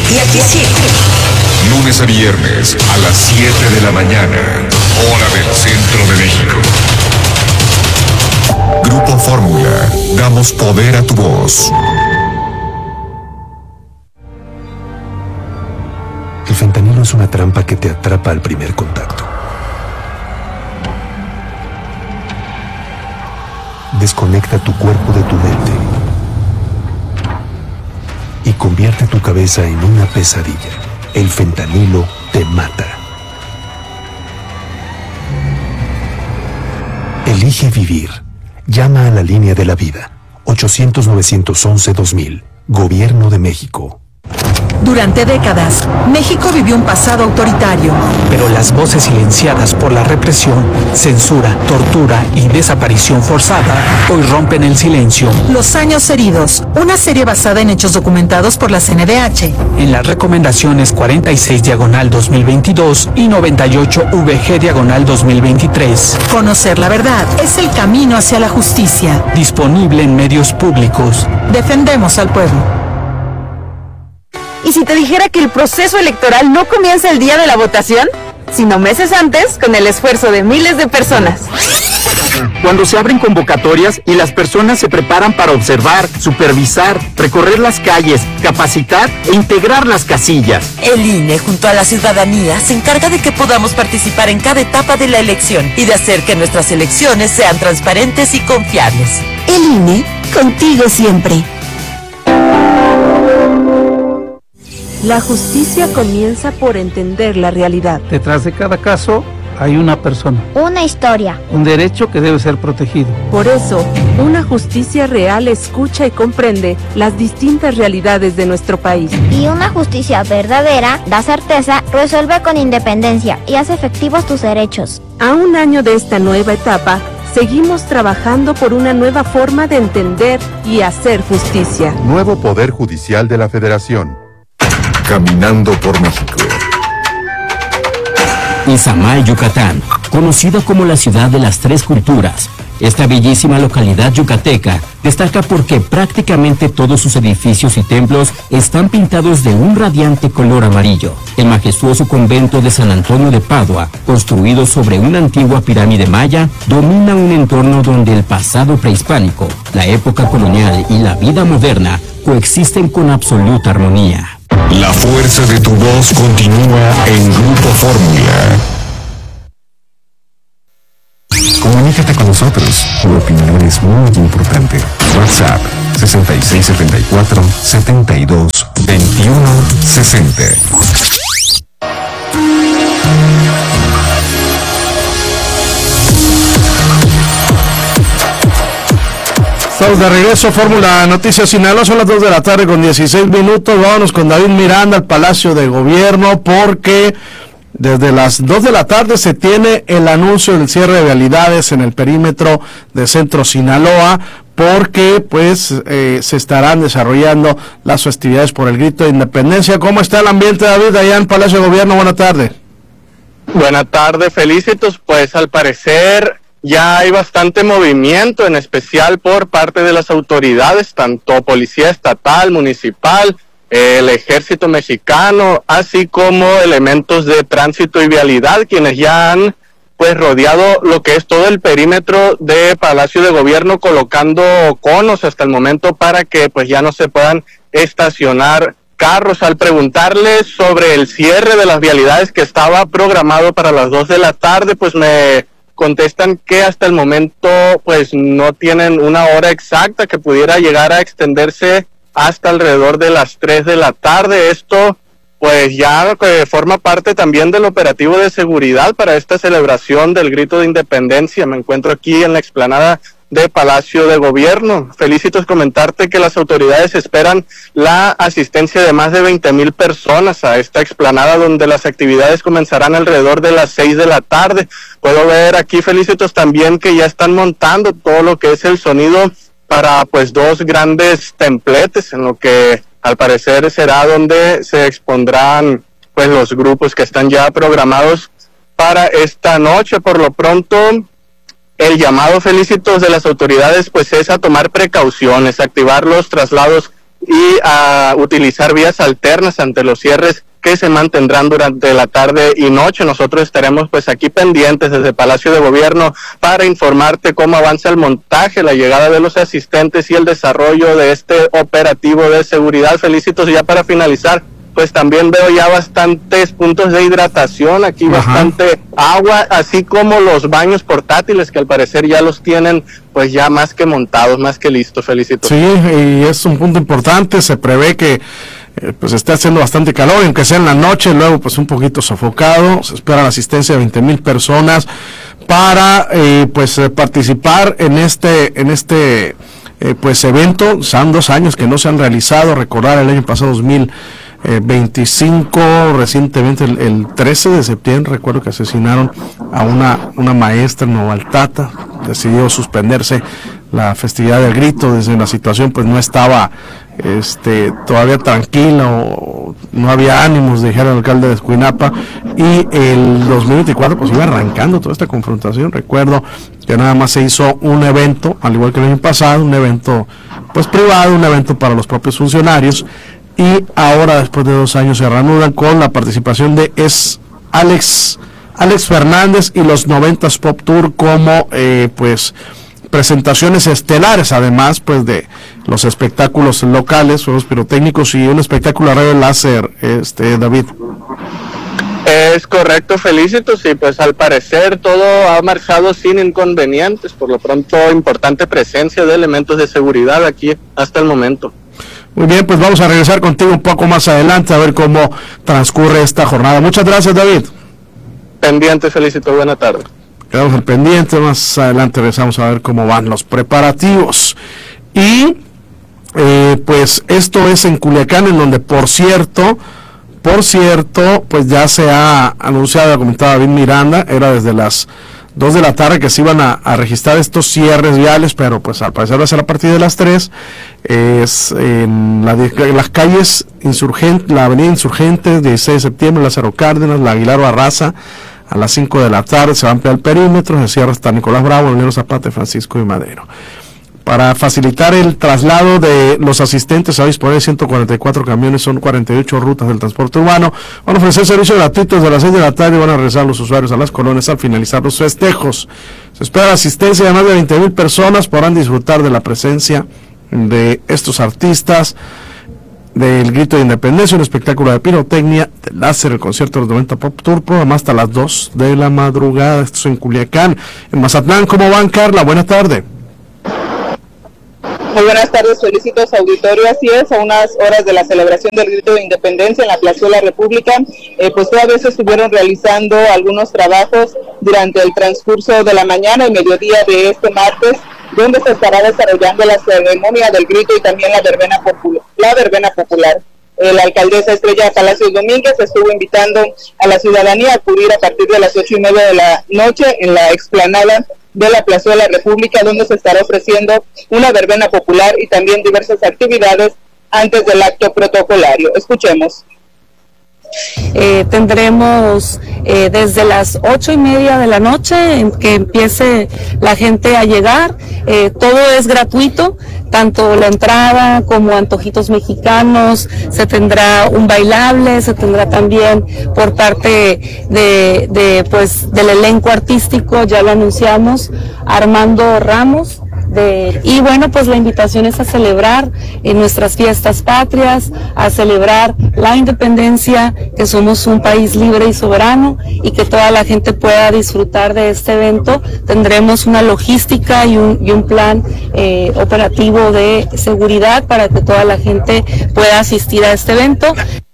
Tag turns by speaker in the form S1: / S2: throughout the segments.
S1: Y aquí sí.
S2: Lunes a viernes a las 7 de la mañana, hora del centro de México. Grupo Fórmula, damos poder a tu voz.
S3: El fentanilo es una trampa que te atrapa al primer contacto. Desconecta tu cuerpo de tu mente y convierte tu cabeza en una pesadilla. El fentanilo te mata. Elige vivir. Llama a la línea de la vida. 800-911-2000. Gobierno de México.
S4: Durante décadas, México vivió un pasado autoritario.
S5: Pero las voces silenciadas por la represión, censura, tortura y desaparición forzada hoy rompen el silencio.
S4: Los años heridos, una serie basada en hechos documentados por la CNDH.
S5: En las recomendaciones 46/2022 y 98/VG/2023.
S4: Conocer la verdad es el camino hacia la justicia.
S5: Disponible en medios públicos.
S4: Defendemos al pueblo.
S6: ¿Y si te dijera que el proceso electoral no comienza el día de la votación, sino meses antes, con el esfuerzo de miles de personas?
S7: Cuando se abren convocatorias y las personas se preparan para observar, supervisar, recorrer las calles, capacitar e integrar las casillas.
S1: El INE, junto a la ciudadanía, se encarga de que podamos participar en cada etapa de la elección y de hacer que nuestras elecciones sean transparentes y confiables.
S8: El INE, contigo siempre.
S6: La justicia comienza por entender la realidad.
S5: Detrás de cada caso hay una persona.
S8: Una historia.
S5: Un derecho que debe ser protegido.
S6: Por eso, una justicia real escucha y comprende las distintas realidades de nuestro país.
S8: Y una justicia verdadera da certeza, resuelve con independencia y hace efectivos tus derechos.
S6: A un año de esta nueva etapa, seguimos trabajando por una nueva forma de entender y hacer justicia.
S9: Nuevo Poder Judicial de la Federación.
S2: Caminando por México.
S10: Izamal, Yucatán, conocida como la ciudad de las tres culturas. Esta bellísima localidad yucateca destaca porque prácticamente todos sus edificios y templos están pintados de un radiante color amarillo. El majestuoso convento de San Antonio de Padua, construido sobre una antigua pirámide maya, domina un entorno donde el pasado prehispánico, la época colonial y la vida moderna coexisten con absoluta armonía.
S2: La fuerza de tu voz continúa en Grupo Fórmula. Comunícate con nosotros. Tu opinión es muy importante. WhatsApp 6674-722160.
S11: Estamos de regreso, Fórmula Noticias Sinaloa, son las 2 de la tarde con 16 minutos, vámonos con David Miranda al Palacio de Gobierno porque desde las 2 de la tarde se tiene el anuncio del cierre de vialidades en el perímetro de Centro Sinaloa porque se estarán desarrollando las festividades por el Grito de Independencia. ¿Cómo está el ambiente, David, allá en el Palacio de Gobierno? Buenas tardes.
S12: Buenas tardes, felicitos, pues al parecer ya hay bastante movimiento, en especial por parte de las autoridades, tanto policía estatal, municipal, el ejército mexicano, así como elementos de tránsito y vialidad, quienes ya han pues rodeado lo que es todo el perímetro de Palacio de Gobierno, colocando conos hasta el momento para que pues ya no se puedan estacionar carros. Al preguntarles sobre el cierre de las vialidades que estaba programado para las 2 de la tarde, pues me contestan que hasta el momento pues no tienen una hora exacta, que pudiera llegar a extenderse hasta alrededor de las 3 de la tarde. Esto pues ya forma parte también del operativo de seguridad para esta celebración del Grito de Independencia. Me encuentro aquí en la explanada de Palacio de Gobierno. Felicitos, comentarte que las autoridades esperan la asistencia de más de 20,000 personas a esta explanada, donde las actividades comenzarán alrededor de las 6 de la tarde. Puedo ver aquí, Felicitos, también que ya están montando todo lo que es el sonido para pues 2 grandes templetes, en lo que al parecer será donde se expondrán pues los grupos que están ya programados para esta noche. Por lo pronto, el llamado, Felicitos, de las autoridades pues es a tomar precauciones, activar los traslados y a utilizar vías alternas ante los cierres que se mantendrán durante la tarde y noche. Nosotros estaremos pues aquí pendientes desde Palacio de Gobierno para informarte cómo avanza el montaje, la llegada de los asistentes y el desarrollo de este operativo de seguridad. Felicitos, y ya para finalizar, pues también veo ya bastantes puntos de hidratación, aquí bastante agua, así como los baños portátiles que al parecer ya los tienen pues ya más que montados, más que listos. Felicitos.
S11: Sí, y es un punto importante, se prevé que pues esté haciendo bastante calor, aunque sea en la noche, luego pues un poquito sofocado. Se espera la asistencia de 20,000 personas para participar en este pues evento. Son 2 años que no se han realizado. Recordar el año pasado 2025, recientemente el 13 de septiembre, recuerdo que asesinaron a una maestra en Novaltata. Decidió suspenderse la festividad del grito, desde la situación pues no estaba todavía tranquila, o no había ánimos, dijera el alcalde de Escuinapa, y el 2024 pues iba arrancando toda esta confrontación. Recuerdo que nada más se hizo un evento, al igual que el año pasado, un evento pues privado, un evento para los propios funcionarios, y ahora después de 2 años se reanudan con la participación de Alex Fernández y los 90s Pop Tour como presentaciones estelares, además pues de los espectáculos locales, juegos pirotécnicos y un espectáculo a rayo láser, David.
S12: Es correcto, Felicitos, y pues al parecer todo ha marchado sin inconvenientes. Por lo pronto, importante presencia de elementos de seguridad aquí hasta el momento.
S11: Muy bien, pues vamos a regresar contigo un poco más adelante a ver cómo transcurre esta jornada. Muchas gracias, David.
S12: Pendiente, Felicito, buena tarde.
S11: Quedamos al pendiente, más adelante regresamos a ver cómo van los preparativos. Y pues esto es en Culiacán, en donde por cierto, pues ya se ha anunciado, ha comentado David Miranda, era desde las 2 de la tarde que se iban a registrar estos cierres viales, pero pues al parecer va a ser a partir de las 3, es en las calles Insurgente, la avenida Insurgentes, 16 de septiembre, Lázaro Cárdenas, la Aguilar Barraza. A las 5 de la tarde se va a ampliar el perímetro, se cierra hasta Nicolás Bravo, Emiliano Zapata, Francisco y Madero. Para facilitar el traslado de los asistentes, se va a disponer de 144 camiones, son 48 rutas del transporte urbano. Van a ofrecer servicios gratuitos de las 6 de la tarde y van a regresar los usuarios a las colonias al finalizar los festejos. Se espera la asistencia de más de 20,000 personas, podrán disfrutar de la presencia de estos artistas, del Grito de Independencia, un espectáculo de pirotecnia, de láser, el concierto de los 90 Pop Tour, programa hasta las 2 de la madrugada. Esto es en Culiacán. En Mazatlán, ¿cómo van, Carla? Buenas tardes.
S13: Muy buenas tardes, Felicitos, auditorio. Así es, a unas horas de la celebración del Grito de Independencia en la Plaza de la República, pues todavía se estuvieron realizando algunos trabajos durante el transcurso de la mañana y mediodía de este martes, donde se estará desarrollando la ceremonia del grito y también la verbena popular. La alcaldesa Estrella Palacios Domínguez estuvo invitando a la ciudadanía a acudir a partir de las 8:30 de la noche en la explanada de la Plaza de la República, donde se estará ofreciendo una verbena popular y también diversas actividades antes del acto protocolario. Escuchemos.
S14: Tendremos desde las 8:30 de la noche en que empiece la gente a llegar. Todo es gratuito, tanto la entrada como antojitos mexicanos. Se tendrá un bailable, se tendrá también por parte del elenco artístico, ya lo anunciamos, Armando Ramos. Y bueno, pues la invitación es a celebrar nuestras fiestas patrias, a celebrar la independencia, que somos un país libre y soberano, y que toda la gente pueda disfrutar de este evento. Tendremos una logística y un plan operativo de seguridad para que toda la gente pueda asistir a este evento.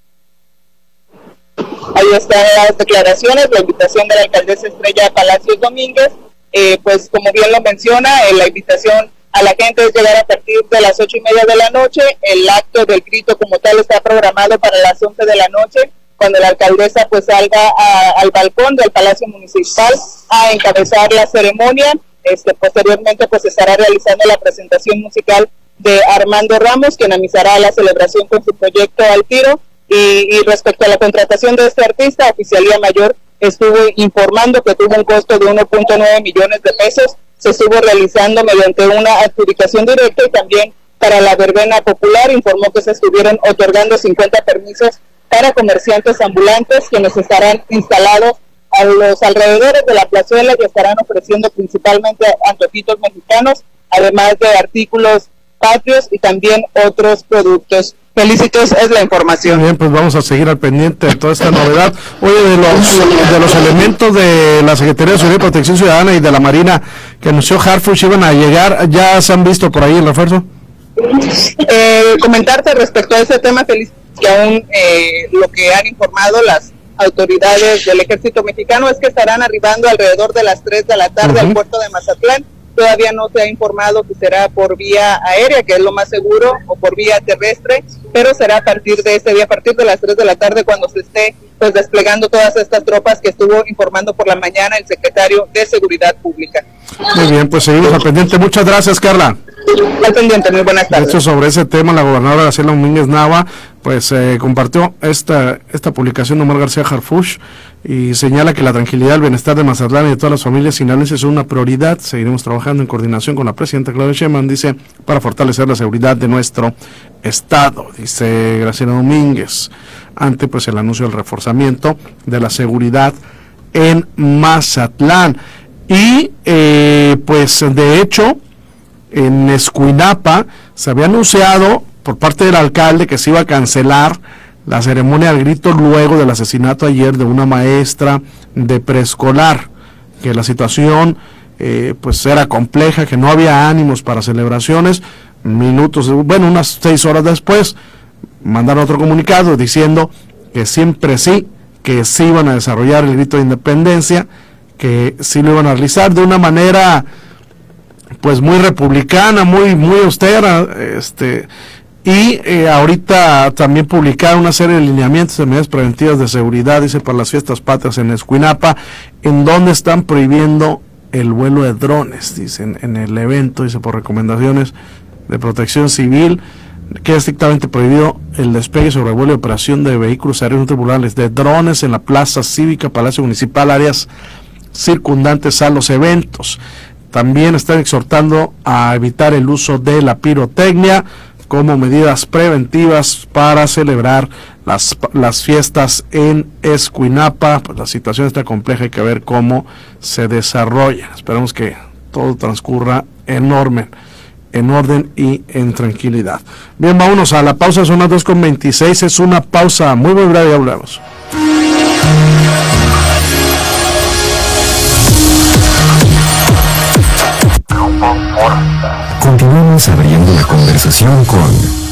S13: Ahí están las declaraciones, la invitación de la alcaldesa Estrella Palacios Domínguez. Pues como bien lo menciona, la invitación a la gente es llegar a partir de las 8:30 de la noche. El acto del grito como tal está programado para las 11 de la noche, cuando la alcaldesa pues salga al balcón del Palacio Municipal a encabezar la ceremonia. Posteriormente pues estará realizando la presentación musical de Armando Ramos, quien amizará la celebración con su proyecto Al Tiro. Y respecto a la contratación de este artista, Oficialía Mayor estuvo informando que tuvo un costo de 1.9 millones de pesos. Se estuvo realizando mediante una adjudicación directa y también para la verbena popular. Informó que se estuvieron otorgando 50 permisos para comerciantes ambulantes, quienes estarán instalados a los alrededores de la plazuela y estarán ofreciendo principalmente antojitos mexicanos, además de artículos patrios y también otros productos. Felicitos, es la información.
S11: Bien, pues vamos a seguir al pendiente de toda esta novedad. Oye, de los elementos de la Secretaría de Seguridad y Protección Ciudadana y de la Marina que anunció Harfuch iban a llegar, ¿ya se han visto por ahí el refuerzo?
S13: Comentarte respecto a ese tema, Feliz, que aún lo que han informado las autoridades del Ejército Mexicano es que estarán arribando alrededor de las 3 de la tarde al puerto de Mazatlán. Todavía no se ha informado que será por vía aérea, que es lo más seguro, o por vía terrestre, pero será a partir de ese día, a partir de las 3 de la tarde, cuando se esté pues desplegando todas estas tropas que estuvo informando por la mañana el secretario de Seguridad Pública.
S11: Muy bien, pues seguimos al pendiente. Muchas gracias, Carla.
S13: Al pendiente, muy buenas tardes.
S11: De hecho, sobre ese tema, la gobernadora Graciela Domínguez Nava, pues compartió esta publicación de Omar García Harfuch y señala que la tranquilidad, el bienestar de Mazatlán y de todas las familias sinaloenses es una prioridad. Seguiremos trabajando en coordinación con la presidenta Claudia Sheinbaum, dice, para fortalecer la seguridad de nuestro estado, dice Graciela Domínguez, ante pues el anuncio del reforzamiento de la seguridad en Mazatlán. Y pues de hecho, en Escuinapa se había anunciado por parte del alcalde que se iba a cancelar la ceremonia del grito luego del asesinato ayer de una maestra de preescolar, que la situación pues era compleja, que no había ánimos para celebraciones. Unas 6 horas después mandaron otro comunicado diciendo que siempre sí, que sí iban a desarrollar el grito de independencia, que sí lo iban a realizar de una manera pues muy republicana, muy austera, y ahorita también publicaron una serie de lineamientos de medidas preventivas de seguridad, dice, para las fiestas patrias en Escuinapa, en donde están prohibiendo el vuelo de drones, dicen, en el evento, dice, por recomendaciones de Protección Civil, queda estrictamente prohibido el despegue, sobrevuelo y operación de vehículos aéreos no tripulables, de drones en la plaza cívica, Palacio Municipal, áreas circundantes a los eventos. También están exhortando a evitar el uso de la pirotecnia como medidas preventivas para celebrar las fiestas en Escuinapa. Pues la situación está compleja, hay que ver cómo se desarrolla. Esperamos que todo transcurra en orden y en tranquilidad. Bien, vámonos a la pausa, son las 2:26, es una pausa muy breve y hablamos.
S15: Continuamos abriendo la conversación con